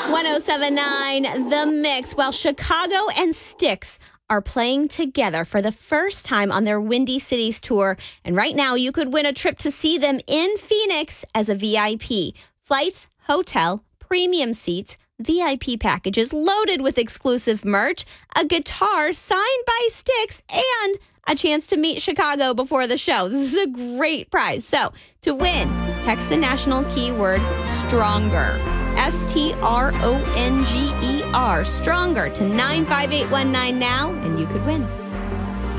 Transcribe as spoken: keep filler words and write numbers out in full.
ten seventy-nine The Mix. Well, Chicago and Styx are playing together for the first time on their Windy Cities tour. And right now, you could win a trip to see them in Phoenix as a V I P. Flights, hotel, premium seats, V I P packages loaded with exclusive merch, a guitar signed by Styx, and a chance to meet Chicago before the show. This is a great prize. So to win, text the national keyword STRONGER. S T R O N G E R, STRONGER to nine five eight one nine now, and you could win.